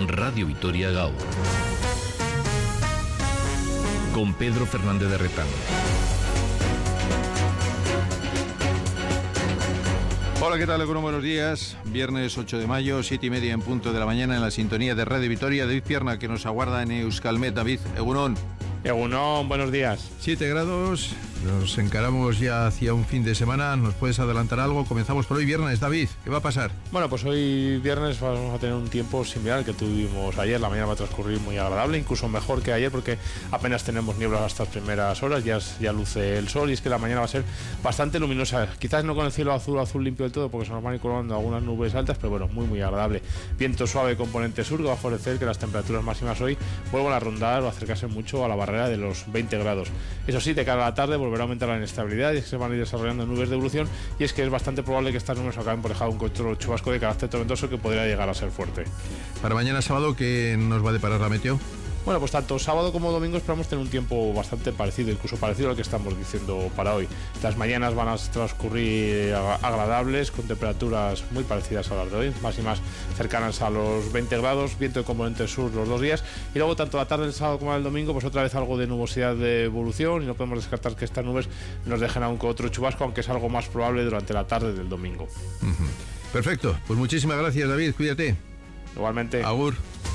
Radio Vitoria Gaur. Con Pedro Fernández de Retán. Hola, ¿qué tal? Buenos días. Viernes 8 de mayo, 7:30 en punto de la mañana, en la sintonía de Radio Vitoria. David Pierna, que nos aguarda en Euskalmet. David, Egunon. Egunon, buenos días. 7 grados, nos encaramos ya hacia un fin de semana. ¿Nos puedes adelantar algo? Comenzamos por hoy viernes, David. ¿Qué va a pasar? Bueno, pues hoy viernes vamos a tener un tiempo similar al que tuvimos ayer. La mañana va a transcurrir muy agradable, incluso mejor que ayer, porque apenas tenemos nieblas hasta las primeras horas, ya luce el sol, y es que la mañana va a ser bastante luminosa. Quizás no con el cielo azul limpio del todo, porque se nos van a ir colando algunas nubes altas, pero bueno, muy agradable. Viento suave componente sur, que va a favorecer que las temperaturas máximas hoy vuelvan a rondar o acercarse mucho a la barrera de los 20 grados. Eso sí, de cara a la tarde volverá a aumentar la inestabilidad, y es que se van a ir desarrollando nubes de evolución, y es que es bastante probable que estas nubes acaben por dejar un otro chubasco de carácter tormentoso que podría llegar a ser fuerte. Para mañana sábado, ¿qué nos va a deparar la meteo? Bueno, pues tanto sábado como domingo esperamos tener un tiempo bastante parecido, incluso parecido al que estamos diciendo para hoy. Las mañanas van a transcurrir agradables, con temperaturas muy parecidas a las de hoy, máximas cercanas a los 20 grados, viento de componente sur los 2 días, y luego tanto la tarde del sábado como el domingo, pues otra vez algo de nubosidad de evolución, y no podemos descartar que estas nubes nos dejen aún con otro chubasco, aunque es algo más probable durante la tarde del domingo. Perfecto, pues muchísimas gracias, David, cuídate. Igualmente. Agur.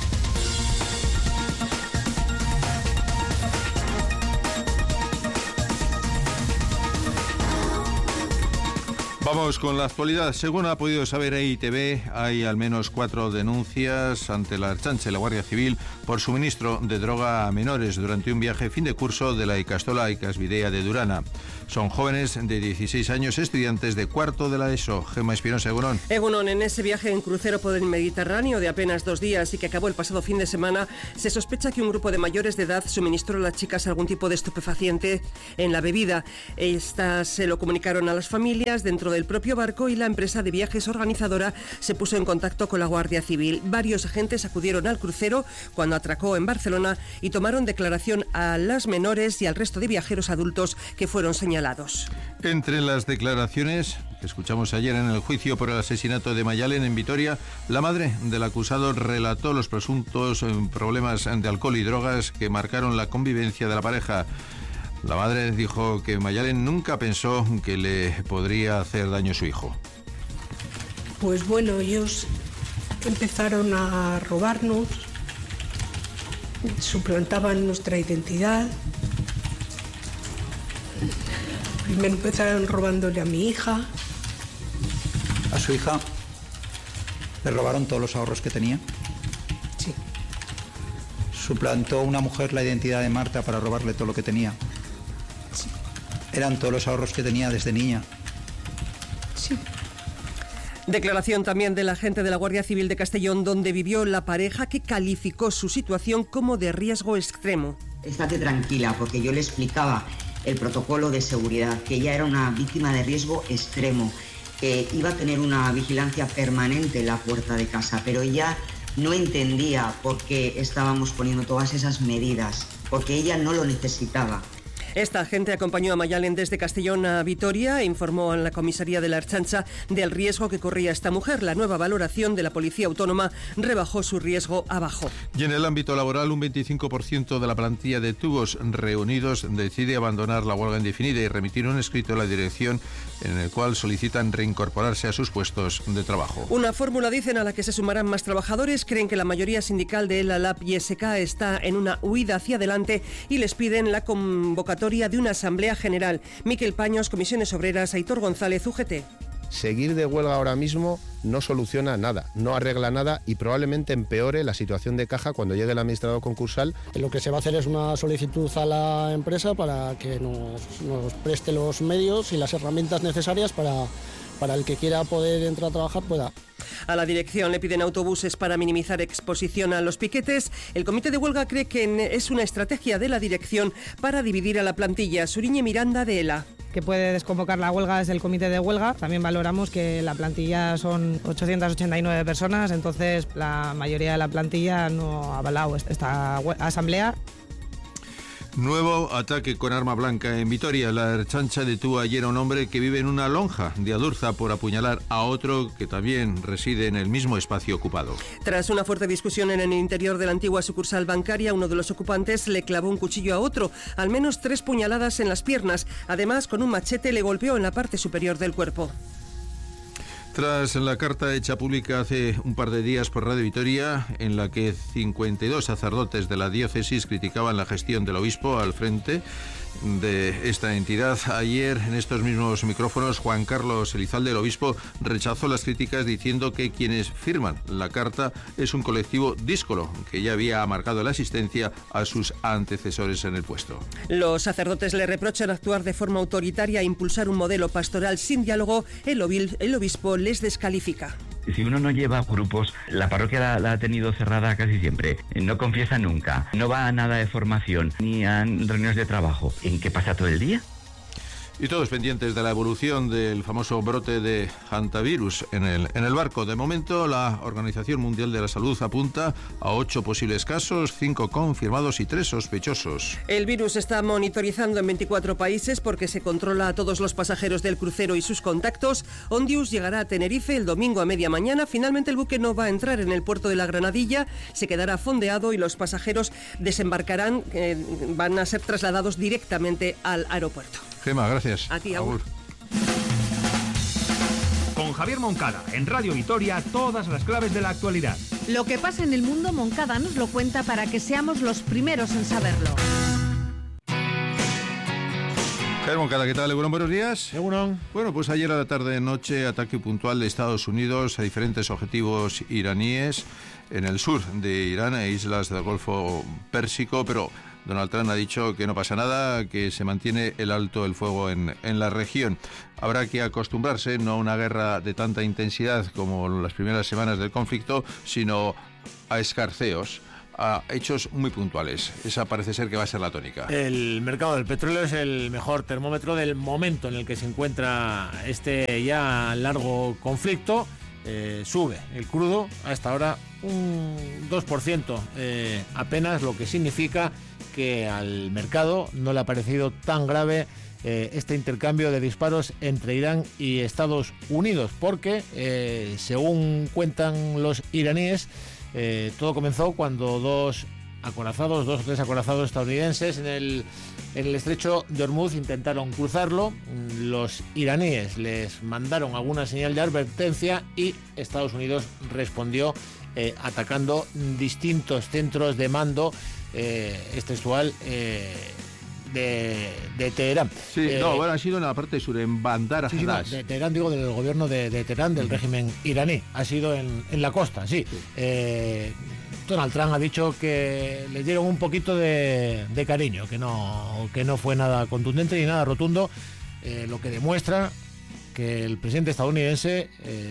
Vamos con la actualidad. Según ha podido saber EITB, hay al menos 4 denuncias ante la Ertzaintza y la Guardia Civil por suministro de droga a menores durante un viaje fin de curso de la Ikastola Ikasbidea de Durana. Son jóvenes de 16 años, estudiantes de cuarto de la ESO. Gemma Espinosa, Egunon. Egunon, en ese viaje en crucero por el Mediterráneo de apenas 2 días y que acabó el pasado fin de semana, se sospecha que un grupo de mayores de edad suministró a las chicas algún tipo de estupefaciente en la bebida. Estas se lo comunicaron a las familias dentro del propio barco, y la empresa de viajes organizadora se puso en contacto con la Guardia Civil. Varios agentes acudieron al crucero cuando atracó en Barcelona y tomaron declaración a las menores y al resto de viajeros adultos que fueron señalados. Entre las declaraciones que escuchamos ayer en el juicio por el asesinato de Mayalen en Vitoria, la madre del acusado relató los presuntos problemas de alcohol y drogas que marcaron la convivencia de la pareja. La madre dijo que Mayalen nunca pensó que le podría hacer daño a su hijo. Pues bueno, ellos empezaron a robarnos, suplantaban nuestra identidad. Primero empezaron robándole a mi hija. ¿A su hija le robaron todos los ahorros que tenía? Sí. ¿Suplantó una mujer la identidad de Marta para robarle todo lo que tenía? Sí. ¿Eran todos los ahorros que tenía desde niña? Sí. Declaración también del agente de la Guardia Civil de Castellón, donde vivió la pareja, que calificó su situación como de riesgo extremo. Estate tranquila, porque yo le explicaba el protocolo de seguridad, que ella era una víctima de riesgo extremo, que iba a tener una vigilancia permanente en la puerta de casa, pero ella no entendía por qué estábamos poniendo todas esas medidas, porque ella no lo necesitaba. Esta agente acompañó a Mayalen desde Castellón a Vitoria e informó en la comisaría de la Ertzaintza del riesgo que corría esta mujer. La nueva valoración de la Policía Autónoma rebajó su riesgo a bajo. Y en el ámbito laboral, un 25% de la plantilla de Tubos Reunidos decide abandonar la huelga indefinida y remitir un escrito a la dirección en el cual solicitan reincorporarse a sus puestos de trabajo. Una fórmula, dicen, a la que se sumarán más trabajadores. Creen que la mayoría sindical de la LAP y SK está en una huida hacia adelante y les piden la convocatoria de una asamblea general. Miquel Paños, Comisiones Obreras, Aitor González, UGT. Seguir de huelga ahora mismo no soluciona nada, no arregla nada y probablemente empeore la situación de caja cuando llegue el administrador concursal. Lo que se va a hacer es una solicitud a la empresa para que nos preste los medios y las herramientas necesarias para el que quiera poder entrar a trabajar pueda. A la dirección le piden autobuses para minimizar exposición a los piquetes. El comité de huelga cree que es una estrategia de la dirección para dividir a la plantilla. Suriñe Miranda, de ELA. Que puede desconvocar la huelga desde el comité de huelga. También valoramos que la plantilla son 889 personas, entonces la mayoría de la plantilla no ha avalado esta asamblea. Nuevo ataque con arma blanca en Vitoria. La Ertzaintza detuvo ayer a un hombre que vive en una lonja de Adurza por apuñalar a otro que también reside en el mismo espacio ocupado. Tras una fuerte discusión en el interior de la antigua sucursal bancaria, uno de los ocupantes le clavó un cuchillo a otro, al menos 3 puñaladas en las piernas. Además, con un machete le golpeó en la parte superior del cuerpo. Tras la carta hecha pública hace un par de días por Radio Vitoria, en la que 52 sacerdotes de la diócesis criticaban la gestión del obispo al frente de esta entidad, ayer en estos mismos micrófonos Juan Carlos Elizalde, el obispo, rechazó las críticas diciendo que quienes firman la carta es un colectivo díscolo que ya había amargado la asistencia a sus antecesores en el puesto. Los sacerdotes le reprochan actuar de forma autoritaria e impulsar un modelo pastoral sin diálogo. El obispo les descalifica. Si uno no lleva grupos, la parroquia la ha tenido cerrada casi siempre, no confiesa nunca, no va a nada de formación, ni a reuniones de trabajo. ¿En qué pasa todo el día? Y todos pendientes de la evolución del famoso brote de hantavirus en el barco. De momento, la Organización Mundial de la Salud apunta a 8 posibles casos, 5 confirmados y 3 sospechosos. El virus se está monitorizando en 24 países porque se controla a todos los pasajeros del crucero y sus contactos. Ondius llegará a Tenerife el domingo a media mañana. Finalmente el buque no va a entrar en el puerto de la Granadilla, se quedará fondeado y los pasajeros desembarcarán, van a ser trasladados directamente al aeropuerto. Gema, gracias. A ti, Agur. Con Javier Moncada, en Radio Vitoria, todas las claves de la actualidad. Lo que pasa en el mundo, Moncada nos lo cuenta para que seamos los primeros en saberlo. Javier Moncada, ¿qué tal? Buenos días. Bueno, pues ayer a la tarde-noche, ataque puntual de Estados Unidos a diferentes objetivos iraníes en el sur de Irán e islas del Golfo Pérsico, pero Donald Trump ha dicho que no pasa nada, que se mantiene el alto el fuego en la región. Habrá que acostumbrarse no a una guerra de tanta intensidad como las primeras semanas del conflicto, sino a escarceos, a hechos muy puntuales. Esa parece ser que va a ser la tónica. El mercado del petróleo es el mejor termómetro del momento en el que se encuentra este ya largo conflicto. Sube el crudo a esta hora un 2% apenas, lo que significa que al mercado no le ha parecido tan grave este intercambio de disparos entre Irán y Estados Unidos, porque según cuentan los iraníes, todo comenzó cuando dos o tres acorazados estadounidenses en el estrecho de Hormuz intentaron cruzarlo. Los iraníes les mandaron alguna señal de advertencia y Estados Unidos respondió atacando distintos centros de mando textual de Teherán. Sí, ha sido en la parte sur, en Bandar Abbas. De Teherán, digo, del gobierno de Teherán, del régimen iraní. Ha sido en la costa, sí. Donald Trump ha dicho que les dieron un poquito de cariño, que no fue nada contundente ni nada rotundo, lo que demuestra que el presidente estadounidense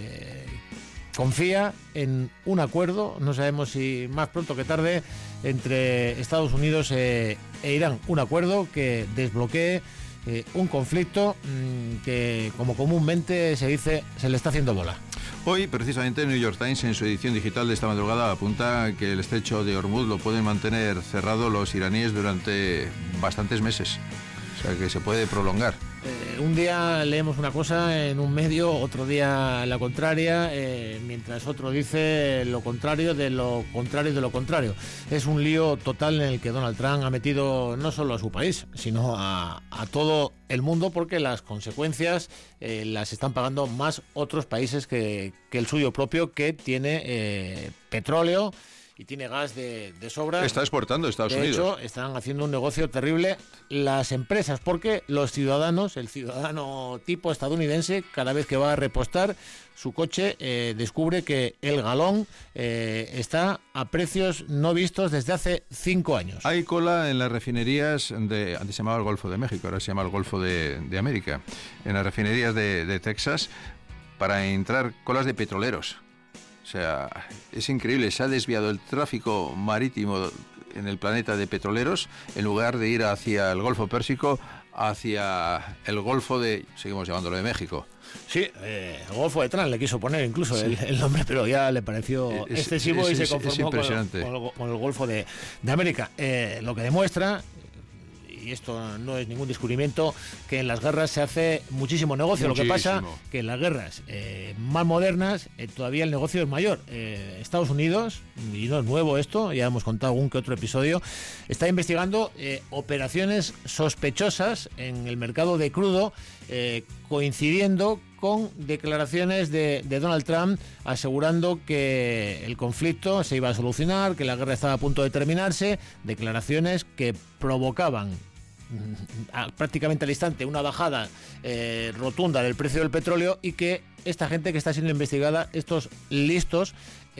confía en un acuerdo, no sabemos si más pronto que tarde, entre Estados Unidos e Irán, un acuerdo que desbloquee un conflicto que, como comúnmente se dice, se le está haciendo bola. Hoy, precisamente, el New York Times, en su edición digital de esta madrugada, apunta que el estrecho de Hormuz lo pueden mantener cerrado los iraníes durante bastantes meses. O sea, que se puede prolongar. Un día leemos una cosa en un medio, otro día la contraria, mientras otro dice lo contrario de lo contrario de lo contrario. Es un lío total en el que Donald Trump ha metido no solo a su país, sino a todo el mundo, porque las consecuencias las están pagando más otros países que el suyo propio, que tiene petróleo y tiene gas de sobra. Está exportando a Estados Unidos. De hecho, están haciendo un negocio terrible las empresas, porque los ciudadanos, el ciudadano tipo estadounidense, cada vez que va a repostar su coche, descubre que el galón está a precios no vistos desde hace 5 años. Hay cola en las refinerías antes se llamaba el Golfo de México, ahora se llama el Golfo de América. En las refinerías de Texas, para entrar, colas de petroleros. O sea, es increíble, se ha desviado el tráfico marítimo en el planeta de petroleros, en lugar de ir hacia el Golfo Pérsico, hacia el Golfo de, seguimos llamándolo, de México. Sí, el Golfo de Trump le quiso poner incluso el nombre, pero ya le pareció excesivo y se conformó con el Golfo de América. Lo que demuestra y esto no es ningún descubrimiento, que en las guerras se hace muchísimo negocio. Lo que pasa que en las guerras más modernas todavía el negocio es mayor. Estados Unidos, y no es nuevo esto, ya hemos contado algún que otro episodio, está investigando operaciones sospechosas en el mercado de crudo, coincidiendo con declaraciones de Donald Trump asegurando que el conflicto se iba a solucionar, que la guerra estaba a punto de terminarse, declaraciones que provocaban prácticamente al instante una bajada rotunda del precio del petróleo, y que esta gente que está siendo investigada, estos listos,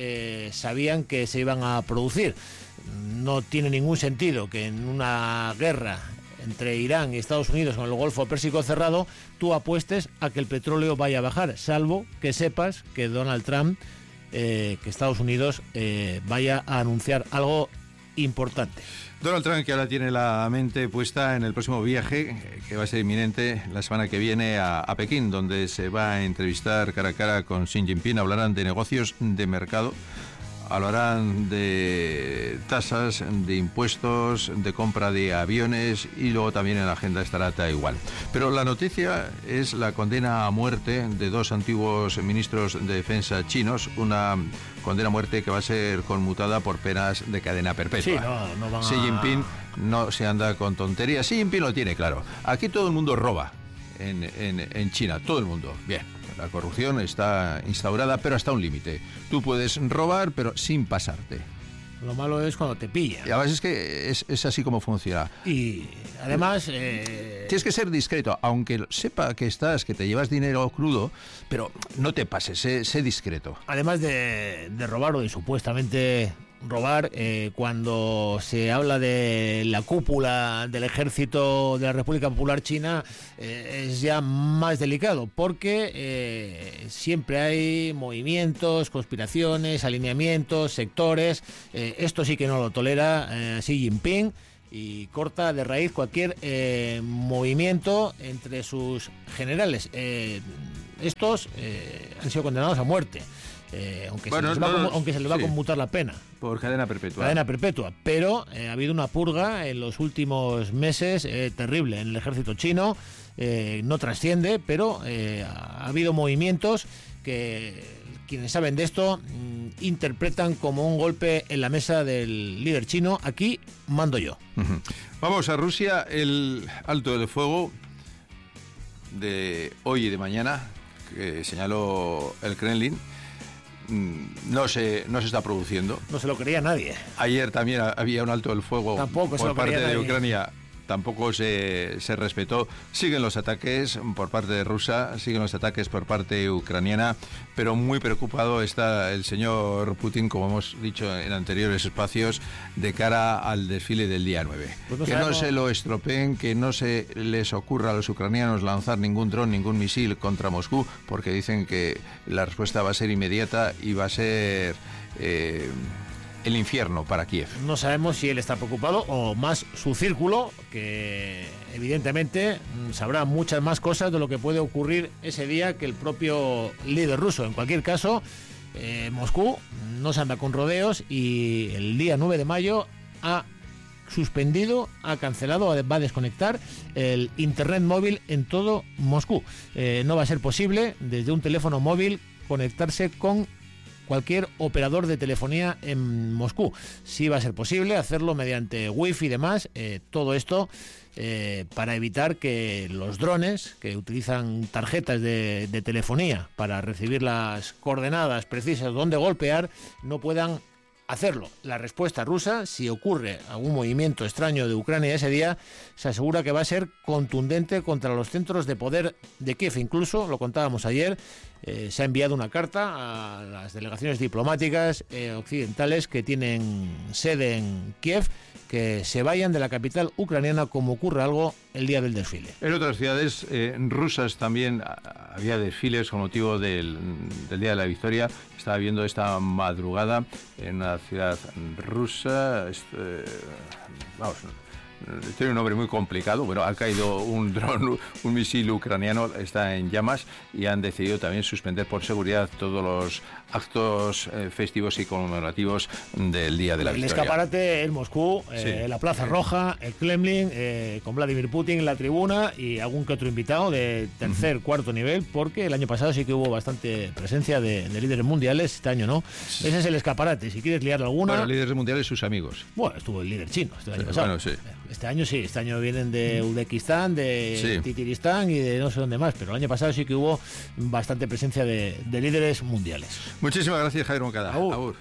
sabían que se iban a producir. No tiene ningún sentido que en una guerra entre Irán y Estados Unidos con el Golfo Pérsico cerrado tú apuestes a que el petróleo vaya a bajar, salvo que sepas que Donald Trump, que Estados Unidos vaya a anunciar algo importante. Donald Trump, que ahora tiene la mente puesta en el próximo viaje, que va a ser inminente la semana que viene a Pekín, donde se va a entrevistar cara a cara con Xi Jinping. Hablarán de negocios, de mercado, hablarán de tasas, de impuestos, de compra de aviones, y luego también en la agenda estará Taiwán. Pero la noticia es la condena a muerte de 2 antiguos ministros de defensa chinos, una condena a muerte que va a ser conmutada por penas de cadena perpetua. Sí, no van a... Xi Jinping no se anda con tonterías. Xi Jinping lo tiene claro. Aquí todo el mundo roba en China, todo el mundo. Bien. La corrupción está instaurada, pero hasta un límite. Tú puedes robar, pero sin pasarte. Lo malo es cuando te pillan. Y además es que es así como funciona. Y además... tienes que ser discreto, aunque sepa que te llevas dinero crudo, pero no te pases, sé discreto. Además de robar o de supuestamente robar, cuando se habla de la cúpula del ejército de la República Popular China, es ya más delicado, porque siempre hay movimientos, conspiraciones, alineamientos, sectores. Esto sí que no lo tolera Xi Jinping, y corta de raíz cualquier movimiento entre sus generales. Estos han sido condenados a muerte. Aunque se les va a conmutar la pena. Por cadena perpetua. Cadena perpetua. Pero ha habido una purga en los últimos meses terrible en el ejército chino. No trasciende, pero ha habido movimientos que quienes saben de esto interpretan como un golpe en la mesa del líder chino. Aquí mando yo. Vamos a Rusia. El alto del fuego de hoy y de mañana, que señaló el Kremlin, no se está produciendo. No se lo creía nadie. Ayer también había un alto del fuego por parte de Ucrania. Tampoco se respetó. Siguen los ataques por parte de Rusia, siguen los ataques por parte ucraniana, pero muy preocupado está el señor Putin, como hemos dicho en anteriores espacios, de cara al desfile del día 9. Pues no se lo estropeen, que no se les ocurra a los ucranianos lanzar ningún dron, ningún misil contra Moscú, porque dicen que la respuesta va a ser inmediata y va a ser... el infierno para Kiev. No sabemos si él está preocupado o más su círculo, que evidentemente sabrá muchas más cosas de lo que puede ocurrir ese día que el propio líder ruso. En cualquier caso, Moscú no se anda con rodeos, y el día 9 de mayo ha suspendido, ha cancelado, va a desconectar el internet móvil en todo Moscú. No va a ser posible desde un teléfono móvil conectarse con cualquier operador de telefonía en Moscú. Sí va a ser posible hacerlo mediante wifi y demás. Todo esto para evitar que los drones, que utilizan tarjetas de telefonía para recibir las coordenadas precisas donde golpear, no puedan hacerlo. La respuesta rusa, si ocurre algún movimiento extraño de Ucrania ese día, se asegura que va a ser contundente contra los centros de poder de Kiev. Incluso, lo contábamos ayer, se ha enviado una carta a las delegaciones diplomáticas occidentales que tienen sede en Kiev, que se vayan de la capital ucraniana como ocurra algo el día del desfile. En otras ciudades rusas también había desfiles con motivo del Día de la Victoria. Estaba viendo esta madrugada en una ciudad rusa, tiene un nombre muy complicado. Bueno, ha caído un dron, un misil ucraniano, está en llamas y han decidido también suspender por seguridad todos los actos festivos y conmemorativos del Día de la Victoria. El escaparate en Moscú, la Plaza Roja, el Kremlin, con Vladimir Putin en la tribuna y algún que otro invitado de tercer, cuarto nivel, porque el año pasado sí que hubo bastante presencia de líderes mundiales, este año no. Sí. Ese es el escaparate, si quieres liar alguna... Bueno, líderes mundiales, sus amigos. Bueno, estuvo el líder chino este año pasado. Bueno, sí. Este año sí, este año vienen de Uzbekistán, de Titiristán y de no sé dónde más, pero el año pasado sí que hubo bastante presencia de líderes mundiales. Muchísimas gracias, Javier Moncada. Agur.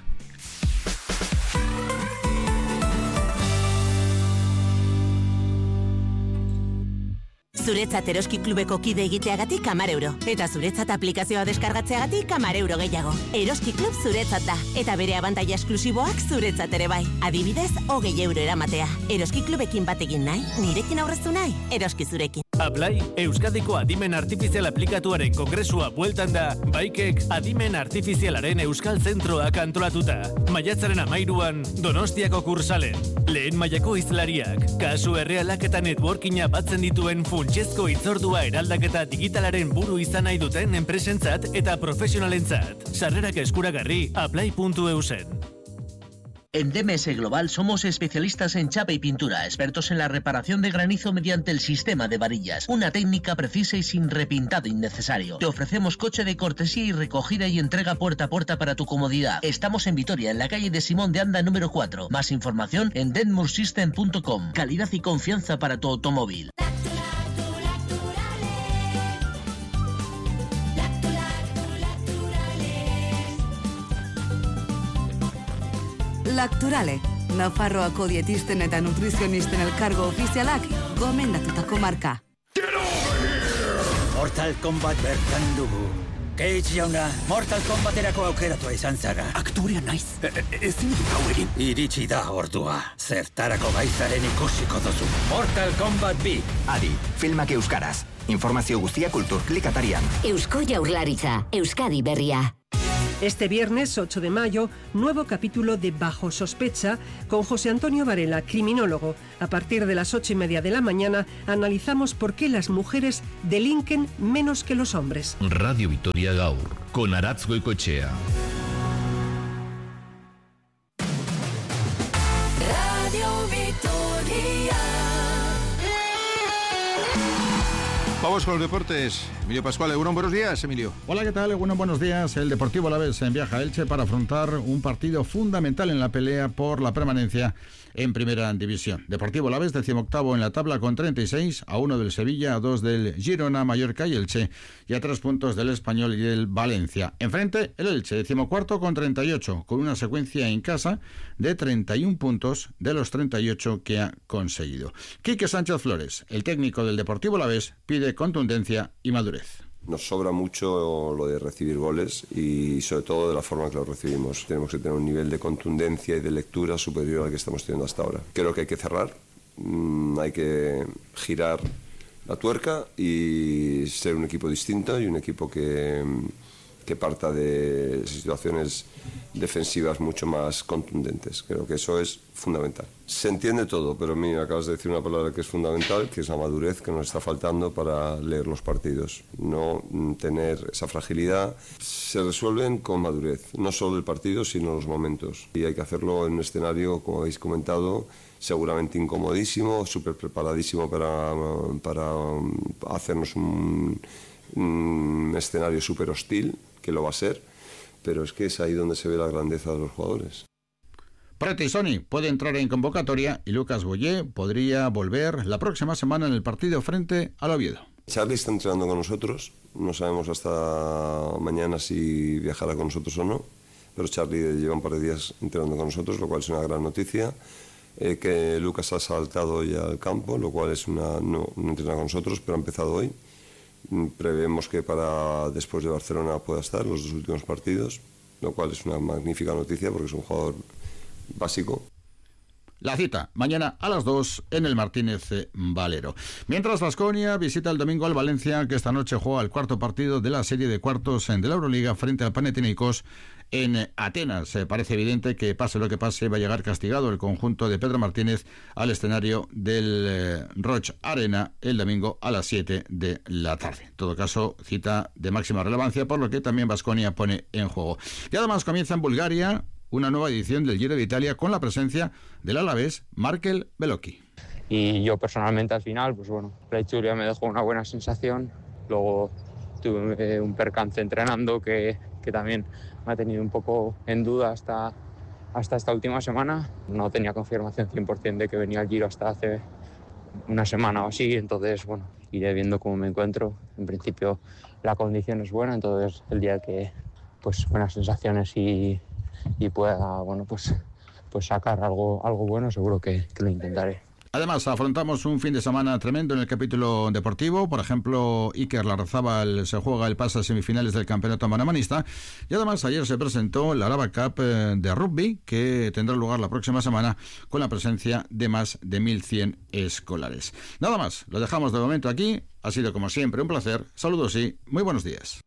Zuretzat Eroski Klubeko kide egiteagatik 10 euro. Eta zuretzat aplikazioa deskargatzeagatik 10 euro gehiago. Eroski Klub zuretzat da. Eta bere abantaila esklusiboak zuretzat ere bai. Adibidez, 20 euro eramatea. Eroski Klubekin bat egin nahi? Nirekin aurreztu nahi? Eroski zurekin. Aplai, Euskadiko Adimen Artifizial aplikatuaren kongresua bueltan da, Baikek Adimen Artifizialaren Euskal Zentroak antolatuta. Maiatzaren 13an, Donostiako Kursalen. Lehen mailako izlariak, kasu errealak eta networkinga batzen dituen funtsezko hitzordua eraldaketa digitalaren buru izan nahi duten enpresentzat eta profesionalentzat. Sarrerak eskuragarri, aplai.eusen. En DMS Global somos especialistas en chapa y pintura, expertos en la reparación de granizo mediante el sistema de varillas, una técnica precisa y sin repintado innecesario. Te ofrecemos coche de cortesía y recogida y entrega puerta a puerta para tu comodidad. Estamos en Vitoria, en la calle de Simón de Anda número 4. Más información en denmursystem.com. Calidad y confianza para tu automóvil. Lacturale, Nafarroako dietisten eta nutrizionisten elkargo ofizialak gomendatutako marka. Mortal Kombat bertan dugu. Cage jauna, Mortal Kombaterako aukeratua izan zara. Aktorea naiz. Ezin dut hau egin. Iritsi da ordua. Zertarako gaizaren ikusiko duzu. Mortal Kombat 2. Adi, filmak euskaraz. Informazio guztia Kulturklik atarian. Eusko Jaurlaritza, Euskadi berria. Este viernes 8 de mayo, nuevo capítulo de Bajo Sospecha con José Antonio Varela, criminólogo. A partir de las 8:30 de la mañana analizamos por qué las mujeres delinquen menos que los hombres. Radio Vitoria Gaur, con Aratz Goicoechea. Radio Vitoria. Vamos con los deportes. Emilio Pascual, Egunon, buenos días, Emilio. Hola, ¿qué tal? Egunon, buenos días. El Deportivo Alavés viaja a Elche para afrontar un partido fundamental en la pelea por la permanencia en Primera División. Deportivo Alavés, 18º en la tabla con 36, a 1 del Sevilla, a 2 del Girona, Mallorca y Elche, y a 3 puntos del Español y del Valencia. Enfrente, el Elche, 14º con 38, con una secuencia en casa de 31 puntos de los 38 que ha conseguido. Quique Sánchez Flores, el técnico del Deportivo Alavés, pide contundencia y madurez. Nos sobra mucho lo de recibir goles y sobre todo de la forma que los recibimos. Tenemos que tener un nivel de contundencia y de lectura superior al que estamos teniendo hasta ahora. Creo que hay que cerrar, hay que girar la tuerca y ser un equipo distinto y un equipo que parta de situaciones defensivas mucho más contundentes. Creo que eso es fundamental. Se entiende todo, pero mira, acabas de decir una palabra que es fundamental, que es la madurez que nos está faltando para leer los partidos. No tener esa fragilidad. Se resuelven con madurez, no solo el partido, sino los momentos. Y hay que hacerlo en un escenario, como habéis comentado, seguramente incomodísimo, súper preparadísimo para hacernos un escenario súper hostil, que lo va a ser, pero es que es ahí donde se ve la grandeza de los jugadores. Prete y Sony puede entrar en convocatoria y Lucas Boyé podría volver la próxima semana en el partido frente al Oviedo. Charlie está entrenando con nosotros, no sabemos hasta mañana si viajará con nosotros o no, pero Charlie lleva un par de días entrenando con nosotros, lo cual es una gran noticia. Que Lucas ha saltado ya al campo, lo cual es no entrena con nosotros, pero ha empezado hoy. Prevemos que para después de Barcelona pueda estar los 2 últimos partidos, lo cual es una magnífica noticia porque es un jugador básico. La cita, mañana a las 2 en el Martínez Valero. Mientras Baskonia visita el domingo al Valencia, que esta noche juega el cuarto partido de la serie de cuartos de la Euroliga frente al Panathinaikos en Atenas. Parece evidente que pase lo que pase, va a llegar castigado el conjunto de Pedro Martínez al escenario del Roig Arena el domingo a las 7 de la tarde. En todo caso, cita de máxima relevancia, por lo que también Baskonia pone en juego. Y además comienza en Bulgaria una nueva edición del Giro de Italia con la presencia del alavés Markel Belocchi. Y yo personalmente al final, pues bueno, la Itzulia me dejó una buena sensación. Luego tuve un percance entrenando que también me ha tenido un poco en duda hasta esta última semana. No tenía confirmación 100% de que venía al Giro hasta hace una semana o así, entonces bueno, iré viendo cómo me encuentro. En principio la condición es buena, entonces el día que pues buenas sensaciones y pueda bueno pues sacar algo bueno, seguro que lo intentaré. Además, afrontamos un fin de semana tremendo en el capítulo deportivo. Por ejemplo, Iker Larrazábal se juega el pase a semifinales del campeonato manomanista. Y además, ayer se presentó la Araba Cup de rugby, que tendrá lugar la próxima semana con la presencia de más de 1.100 escolares. Nada más, lo dejamos de momento aquí. Ha sido, como siempre, un placer. Saludos y muy buenos días.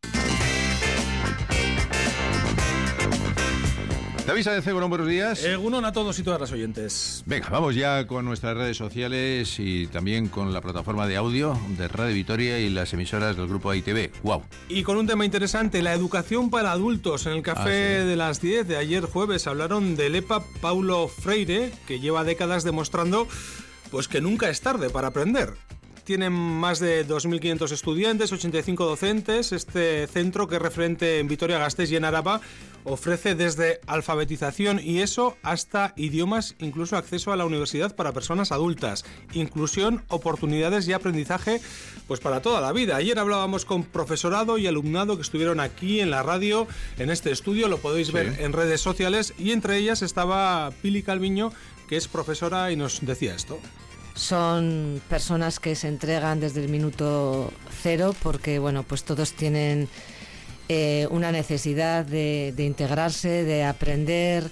David Sáenz, buenos días. Egunon a todos y todas las oyentes. Venga, vamos ya con nuestras redes sociales y también con la plataforma de audio de Radio Vitoria y las emisoras del grupo ITV. ¡Wow! Y con un tema interesante, la educación para adultos. En el café de las 10 de ayer jueves hablaron del EPA Paulo Freire, que lleva décadas demostrando pues que nunca es tarde para aprender. Tienen más de 2.500 estudiantes, 85 docentes. Este centro, que es referente en Vitoria-Gasteiz y en Araba, ofrece desde alfabetización y eso hasta idiomas, incluso acceso a la universidad para personas adultas, inclusión, oportunidades y aprendizaje pues para toda la vida. Ayer hablábamos con profesorado y alumnado que estuvieron aquí en la radio, en este estudio, lo podéis ver en redes sociales, y entre ellas estaba Pili Calviño, que es profesora y nos decía esto. Son personas que se entregan desde el minuto cero porque, bueno, pues todos tienen una necesidad de integrarse, de aprender,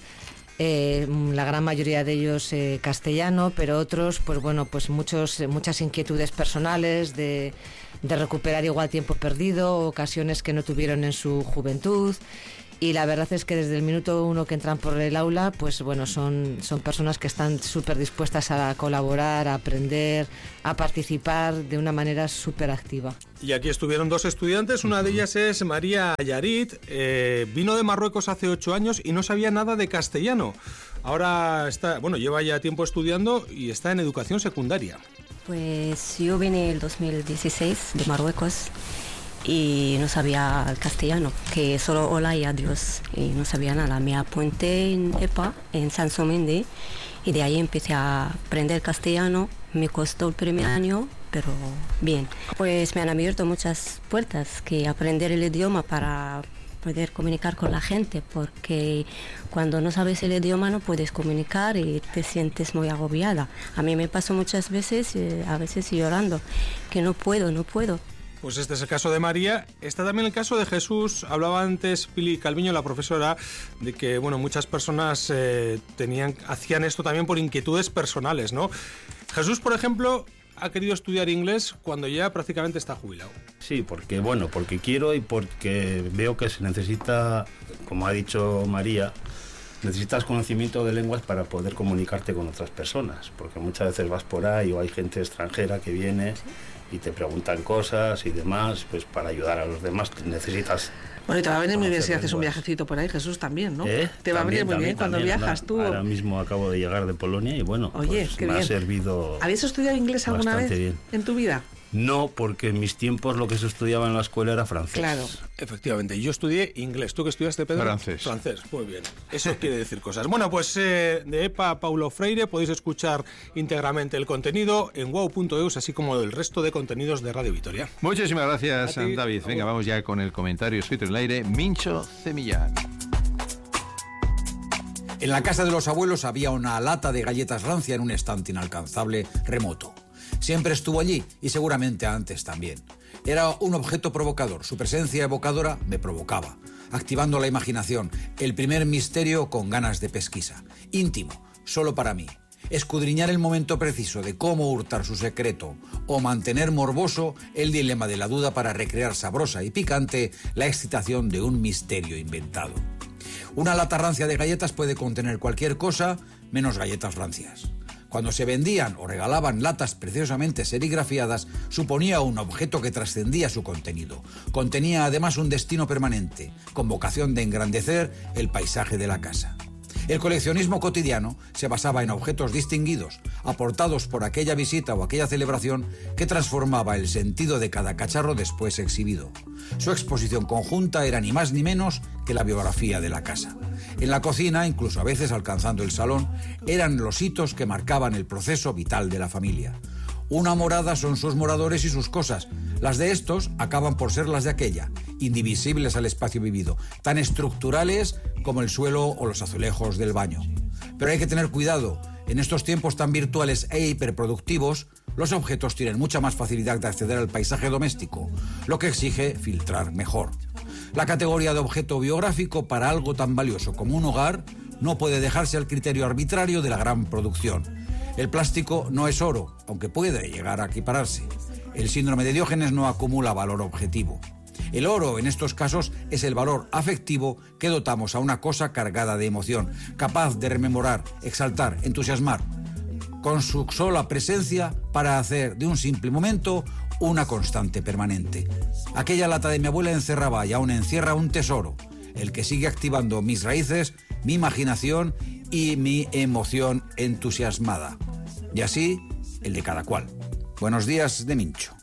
la gran mayoría de ellos castellano, pero otros, pues bueno, pues muchas inquietudes personales de recuperar igual tiempo perdido, ocasiones que no tuvieron en su juventud. Y la verdad es que desde el minuto uno que entran por el aula, pues bueno, son personas que están súper dispuestas a colaborar, a aprender, a participar de una manera súper activa. Y aquí estuvieron dos estudiantes, una de ellas es María Ayarit, vino de Marruecos hace 8 años y no sabía nada de castellano. Ahora lleva ya tiempo estudiando y está en educación secundaria. Pues yo vine en el 2016 de Marruecos y no sabía el castellano, que solo hola y adiós, y no sabía nada. Me apunté en EPA, en Sansomendi, y de ahí empecé a aprender castellano. Me costó el primer año, pero bien. Pues me han abierto muchas puertas, que aprender el idioma para poder comunicar con la gente, porque cuando no sabes el idioma no puedes comunicar y te sientes muy agobiada. A mí me pasó muchas veces, a veces llorando, que no puedo. Pues este es el caso de María. Está también el caso de Jesús. Hablaba antes Pili Calviño, la profesora, de que muchas personas hacían esto también por inquietudes personales, ¿no? Jesús, por ejemplo, ha querido estudiar inglés cuando ya prácticamente está jubilado. Sí, porque quiero y porque veo que se necesita, como ha dicho María, necesitas conocimiento de lenguas para poder comunicarte con otras personas, porque muchas veces vas por ahí o hay gente extranjera que viene y te preguntan cosas y demás, pues para ayudar a los demás necesitas... Bueno, y te va a venir muy bien si haces un viajecito por ahí, Jesús, también, ¿no? Te va a venir muy bien cuando viajas tú. Ahora mismo acabo de llegar de Polonia y bueno, oye, pues me ha servido. ¿Habías estudiado inglés alguna vez en tu vida? No, porque en mis tiempos lo que se estudiaba en la escuela era francés. Claro. Efectivamente, yo estudié inglés. ¿Tú qué estudiaste, Pedro? Francés, muy bien. Eso quiere decir cosas. Bueno, pues de EPA Paulo Freire podéis escuchar íntegramente el contenido en wow.eus, así como el resto de contenidos de Radio Vitoria. Muchísimas gracias, David. Venga, vamos ya con el comentario escrito en el aire. Mincho Cemillán. En la casa de los abuelos había una lata de galletas rancia en un estante inalcanzable remoto. Siempre estuvo allí y seguramente antes también. Era un objeto provocador. Su presencia evocadora me provocaba, activando la imaginación, el primer misterio con ganas de pesquisa. Íntimo, solo para mí. escudriñar el momento preciso de cómo hurtar su secreto o mantener morboso el dilema de la duda para recrear sabrosa y picante la excitación de un misterio inventado. Una lata rancia de galletas puede contener cualquier cosa menos galletas rancias. Cuando se vendían o regalaban latas preciosamente serigrafiadas, suponía un objeto que trascendía su contenido. Contenía además un destino permanente, con vocación de engrandecer el paisaje de la casa. El coleccionismo cotidiano se basaba en objetos distinguidos, aportados por aquella visita o aquella celebración que transformaba el sentido de cada cacharro después exhibido. Su exposición conjunta era ni más ni menos que la biografía de la casa. En la cocina, incluso a veces alcanzando el salón, eran los hitos que marcaban el proceso vital de la familia. Una morada son sus moradores y sus cosas. Las de estos acaban por ser las de aquella, indivisibles al espacio vivido, tan estructurales como el suelo o los azulejos del baño. Pero hay que tener cuidado. En estos tiempos tan virtuales e hiperproductivos, los objetos tienen mucha más facilidad de acceder al paisaje doméstico, lo que exige filtrar mejor. La categoría de objeto biográfico para algo tan valioso como un hogar no puede dejarse al criterio arbitrario de la gran producción. El plástico no es oro, aunque puede llegar a equipararse. El síndrome de Diógenes no acumula valor objetivo. El oro, en estos casos, es el valor afectivo que dotamos a una cosa cargada de emoción, capaz de rememorar, exaltar, entusiasmar, con su sola presencia para hacer de un simple momento una constante permanente. Aquella lata de mi abuela encerraba y aún encierra un tesoro, el que sigue activando mis raíces, mi imaginación y mi emoción entusiasmada. Y así, el de cada cual. Buenos días de Mincho.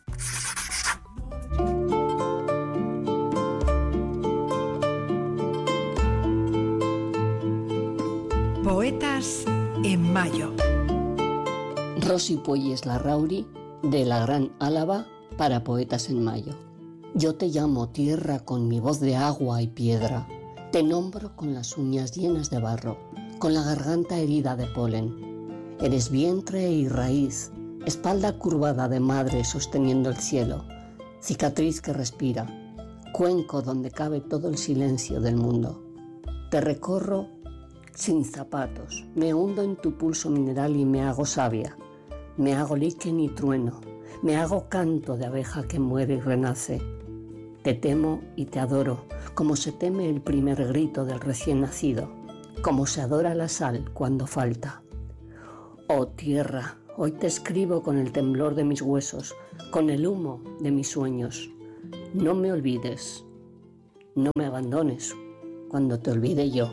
Poetas en Mayo. Rosy Puelles Larrauri, de la Gran Álava, para Poetas en Mayo. Yo te llamo tierra con mi voz de agua y piedra. Te nombro con las uñas llenas de barro, con la garganta herida de polen. Eres vientre y raíz, espalda curvada de madre sosteniendo el cielo, cicatriz que respira, cuenco donde cabe todo el silencio del mundo. Te recorro sin zapatos, me hundo en tu pulso mineral y me hago savia, me hago líquen y trueno, me hago canto de abeja que muere y renace. Te temo y te adoro, como se teme el primer grito del recién nacido, como se adora la sal cuando falta. Oh tierra, hoy te escribo con el temblor de mis huesos, con el humo de mis sueños. No me olvides, no me abandones cuando te olvide yo.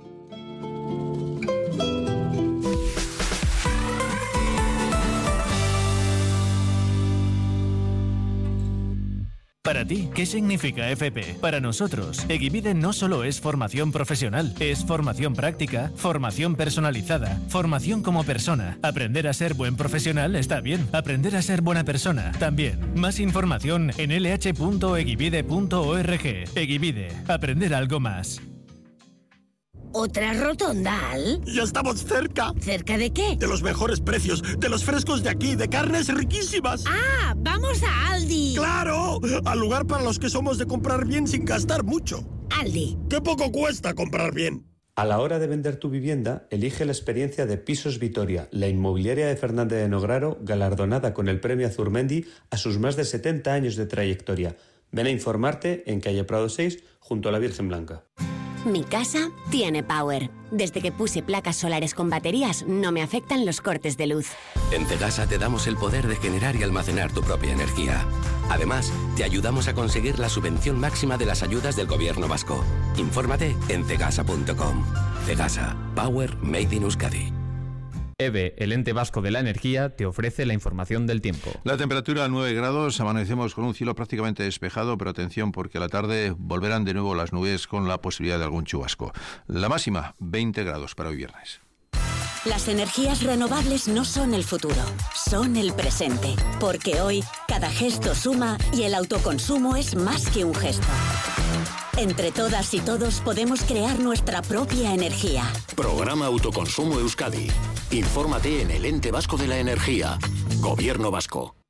Para ti, ¿qué significa FP? Para nosotros, Egivide no solo es formación profesional, es formación práctica, formación personalizada, formación como persona. Aprender a ser buen profesional está bien, aprender a ser buena persona también. Más información en lh.egivide.org. Egivide, aprender algo más. ¿Otra rotonda, Al? ¡Ya estamos cerca! ¿Cerca de qué? De los mejores precios, de los frescos de aquí, de carnes riquísimas. ¡Ah! ¡Vamos a Aldi! ¡Claro! Al lugar para los que somos de comprar bien sin gastar mucho. Aldi. ¡Qué poco cuesta comprar bien! A la hora de vender tu vivienda, elige la experiencia de Pisos Vitoria, la inmobiliaria de Fernández de Nograro, galardonada con el premio Azurmendi a sus más de 70 años de trayectoria. Ven a informarte en calle Prado 6, junto a la Virgen Blanca. Mi casa tiene Power. Desde que puse placas solares con baterías, no me afectan los cortes de luz. En Cegasa te damos el poder de generar y almacenar tu propia energía. Además, te ayudamos a conseguir la subvención máxima de las ayudas del Gobierno vasco. Infórmate en cegasa.com. Cegasa. Power made in Euskadi. EVE, el ente vasco de la energía, te ofrece la información del tiempo. La temperatura 9 grados, amanecemos con un cielo prácticamente despejado, pero atención porque a la tarde volverán de nuevo las nubes con la posibilidad de algún chubasco. La máxima, 20 grados para hoy viernes. Las energías renovables no son el futuro, son el presente. Porque hoy, cada gesto suma y el autoconsumo es más que un gesto. Entre todas y todos podemos crear nuestra propia energía. Programa Autoconsumo Euskadi. Infórmate en el Ente Vasco de la Energía. Gobierno Vasco.